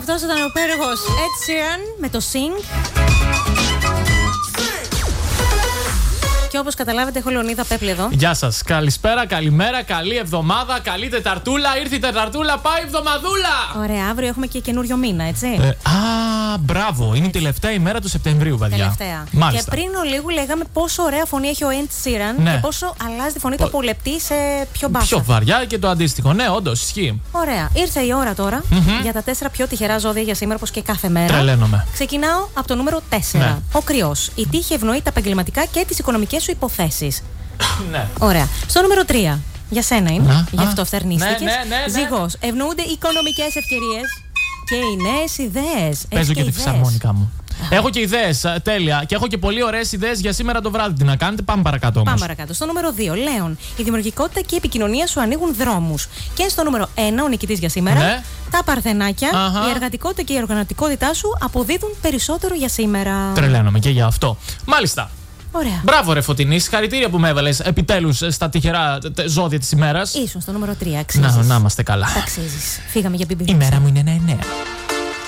αυτός ήταν ο πέργος Ed Sheeran με το Sing. Και όπως καταλάβετε, έχω Λεωνίδα Πέπλη εδώ. Γεια σας. Καλησπέρα, καλημέρα, καλή εβδομάδα, καλή Τεταρτούλα. Ήρθε η Τεταρτούλα, πάει εβδομαδούλα! Ωραία, αύριο έχουμε και καινούριο μήνα, έτσι. Μπράβο. Είναι η τελευταία ημέρα του Σεπτεμβρίου, παιδιά. Τελευταία. Μάλιστα. Και πριν λίγο λέγαμε πόσο ωραία φωνή έχει ο Ed Sheeran, ναι, και πόσο αλλάζει τη φωνή του από λεπτή σε πιο μπάσα. Πιο βαριά και το αντίστοιχο. Ναι, όντως, ισχύει. Ωραία. Ήρθε η ώρα τώρα για τα 4 πιο τυχερά ζώδια για σήμερα, όπως και κάθε μέρα. Τρελαίνομαι. Ξεκινάω από το νούμερο 4. Ναι. Ο Κρυός. Η τύχη ευνοεί τα επαγγελματικά και τις οικονομικές σου υποθέσεις. Ναι. Ωραία. Στο νούμερο 3. Για σένα είναι. Γι' αυτό φτερνίστηκες. Ναι. Ζυγός. Ευνοούνται οικονομικές ευκαιρίες και οι νέες ιδέες. Παίζω και τη φυσαρμόνικα μου. Έχω και ιδέες, τέλεια. Και έχω και πολύ ωραίες ιδέες για σήμερα το βράδυ. Τι να κάνετε, πάμε παρακάτω όμως. Πάμε παρακάτω. Στο νούμερο 2, Λέων. Η δημιουργικότητα και η επικοινωνία σου ανοίγουν δρόμους. Και στο νούμερο 1, ο νικητής για σήμερα. Ναι. Τα παρθενάκια. Η εργατικότητα και η οργανωτικότητά σου αποδίδουν περισσότερο για σήμερα. Τρελαίνομαι και για αυτό. Μάλιστα. Ωραία. Μπράβο, ρε Φωτεινή, συγχαρητήρια που με έβαλες επιτέλους στα τυχερά ζώδια της ημέρας. Ήσουν στο νούμερο 3, αξίζεις. Να είμαστε καλά. Αξίζεις. Φύγαμε για BBB. Η μέρα μου είναι 9.